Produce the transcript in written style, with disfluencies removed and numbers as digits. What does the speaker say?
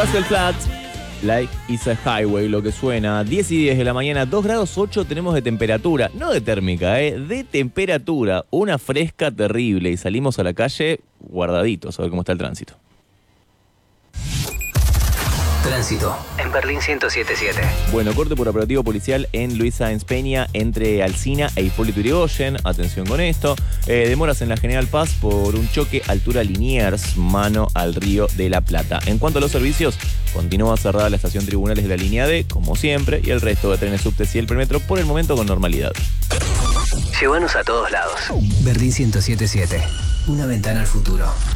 Hasselblad, Like It's a Highway, lo que suena. 10 y 10 de la mañana, 2 grados 8 tenemos de temperatura. No de térmica, de temperatura. Una fresca terrible. Y salimos a la calle guardaditos a ver cómo está el tránsito. Tránsito en Berlín 107.7. Bueno, corte por operativo policial en Luis Sáenz Peña entre Alsina e Hipólito Yrigoyen. Atención con esto. Demoras en la General Paz por un choque altura Liniers, mano al Río de la Plata. En cuanto a los servicios, continúa cerrada la estación Tribunales de la línea D, como siempre, y el resto de trenes subtes y el premetro por el momento con normalidad. Llévanos a todos lados. Berlín 107.7. Una ventana al futuro.